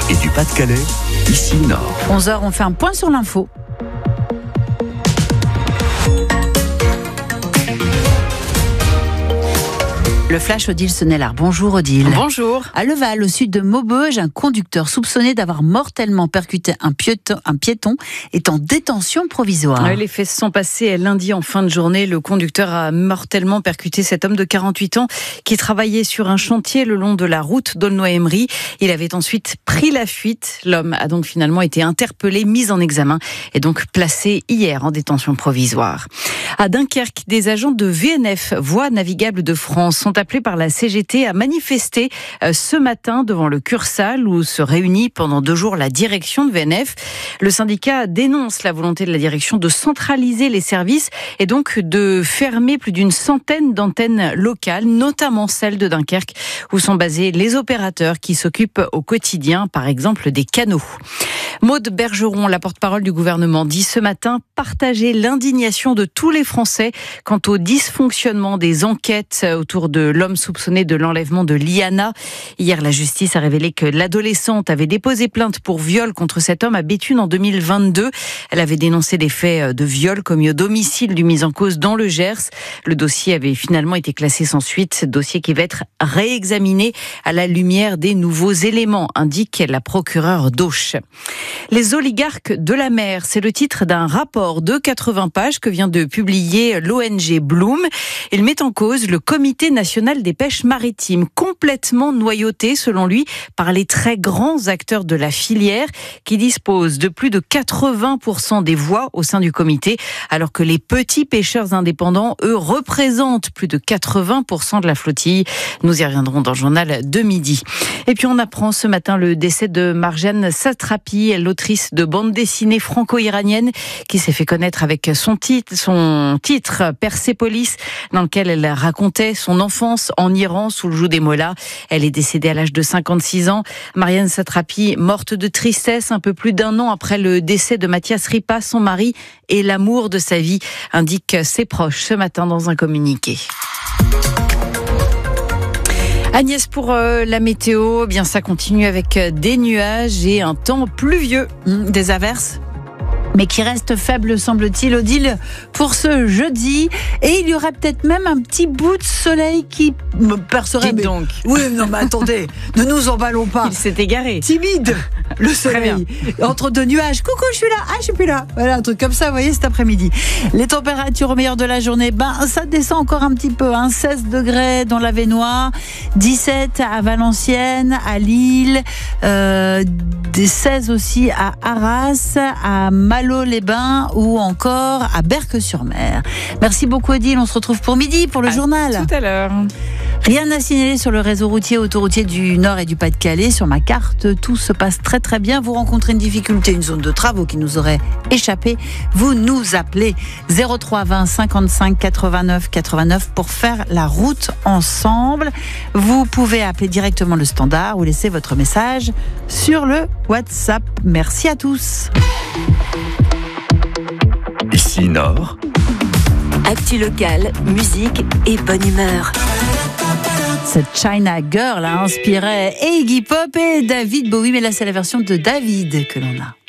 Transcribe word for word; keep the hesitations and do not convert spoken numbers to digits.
et du Pas-de-Calais, ici Nord. onze heures, on fait un point sur l'info. Le flash Odile Sonnellard. Bonjour Odile. Bonjour. À Leval, au sud de Maubeuge, un conducteur soupçonné d'avoir mortellement percuté un piéton, un piéton est en détention provisoire. Ouais, les faits se sont passés lundi en fin de journée. Le conducteur a mortellement percuté cet homme de quarante-huit ans qui travaillait sur un chantier le long de la route d'Aulnoy-Emery. Il avait ensuite pris la fuite. L'homme a donc finalement été interpellé, mis en examen et donc placé hier en détention provisoire. À Dunkerque, des agents de V N F, Voies navigables de France, sont appelés par la C G T à manifester ce matin devant le Cursal où se réunit pendant deux jours la direction de V N F. Le syndicat dénonce la volonté de la direction de centraliser les services et donc de fermer plus d'une centaine d'antennes locales, notamment celles de Dunkerque où sont basés les opérateurs qui s'occupent au quotidien, par exemple, des canaux. Maude Bergeron, la porte-parole du gouvernement, dit ce matin partager l'indignation de tous les Français quant au dysfonctionnement des enquêtes autour de l'homme soupçonné de l'enlèvement de Liana. Hier, la justice a révélé que l'adolescente avait déposé plainte pour viol contre cet homme à Béthune en deux mille vingt-deux. Elle avait dénoncé des faits de viol commis au domicile du mis en cause dans le Gers. Le dossier avait finalement été classé sans suite, dossier qui va être réexaminé à la lumière des nouveaux éléments, indique la procureure d'Auch. Les oligarques de la mer, c'est le titre d'un rapport de quatre-vingts pages que vient de publier l'O N G Bloom. Il met en cause le Comité national des pêches maritimes, complètement noyauté, selon lui, par les très grands acteurs de la filière qui disposent de plus de quatre-vingts pour cent des voix au sein du comité, alors que les petits pêcheurs indépendants, eux, représentent plus de quatre-vingts pour cent de la flottille. Nous y reviendrons dans le journal de midi. Et puis on apprend ce matin le décès de Marjane Satrapi, l'autrice de bande dessinée franco-iranienne qui s'est fait connaître avec son titre, son titre Persépolis, dans lequel elle racontait son enfance en Iran sous le joug des mollahs. Elle est décédée à l'âge de cinquante-six ans. Marjane Satrapi, morte de tristesse un peu plus d'un an après le décès de Mathias Ripa, son mari et l'amour de sa vie, indiquent ses proches ce matin dans un communiqué. Agnès, pour euh, la météo, eh bien ça continue avec des nuages et un temps pluvieux, Mmh, des averses, mais qui reste faible, semble-t-il, Odile, pour ce jeudi. Et il y aurait peut-être même un petit bout de soleil qui me percerait. Dites donc. Oui, non, mais attendez, ne nous emballons pas. Il s'est égaré. Timide, le soleil. Entre deux nuages. Coucou, je suis là. Ah, je suis plus là. Voilà, un truc comme ça, vous voyez, cet après-midi. Les températures au meilleur de la journée, ben, ça descend encore un petit peu. Hein. seize degrés dans l'Avesnois, dix-sept à Valenciennes, à Lille, euh, des seize aussi à Arras, à Malo-les-Bains ou encore à Berck-sur-Mer. Merci beaucoup, Odile. On se retrouve pour midi pour le à journal. Tout à l'heure. Rien à signaler sur le réseau routier autoroutier du Nord et du Pas-de-Calais. Sur ma carte, tout se passe très très bien. Vous rencontrez une difficulté, une zone de travaux qui nous aurait échappé, vous nous appelez zéro trois vingt cinquante-cinq quatre-vingt-neuf quatre-vingt-neuf pour faire la route ensemble. Vous pouvez appeler directement le standard ou laisser votre message sur le WhatsApp. Merci à tous. Ici Nord. Actu locale, musique et bonne humeur. Cette China Girl a inspiré Iggy Pop et David Bowie, mais là c'est la version de David que l'on a.